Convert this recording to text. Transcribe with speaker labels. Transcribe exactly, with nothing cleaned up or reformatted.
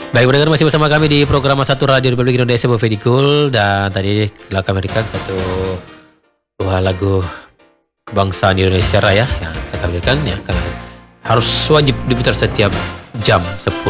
Speaker 1: Baik, pendengar masih bersama kami di program satu Radio Republik Indonesia Bofedikul, dan tadi telah kami berikan satu buah lagu kebangsaan Indonesia Raya yang kita berikan ya, karena harus wajib diputar setiap jam sepuluh.